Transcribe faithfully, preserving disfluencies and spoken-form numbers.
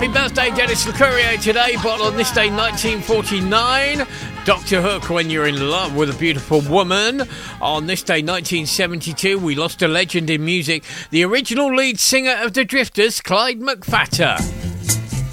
Happy birthday, Dennis LeCourrier today, but on this day, nineteen forty-nine, Doctor Hook, When You're in Love with a Beautiful Woman. On this day, nineteen seventy-two, we lost a legend in music, the original lead singer of the Drifters, Clyde McPhatter.